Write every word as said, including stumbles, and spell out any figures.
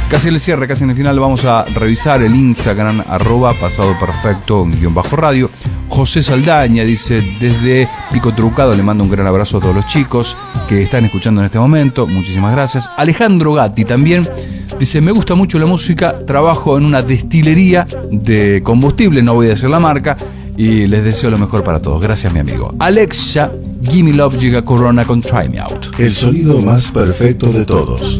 Casi en el cierre, casi en el final, vamos a revisar el Instagram, arroba pasado perfecto, guión bajo radio. José Saldaña dice, desde Pico Trucado le mando un gran abrazo a todos los chicos que están escuchando en este momento, muchísimas gracias. Alejandro Gatti también dice, me gusta mucho la música, trabajo en una destilería de combustible, no voy a decir la marca, y les deseo lo mejor para todos. Gracias, mi amigo. Alexa, Gimme Love llega Corona con Try Me Out. El sonido más perfecto de todos.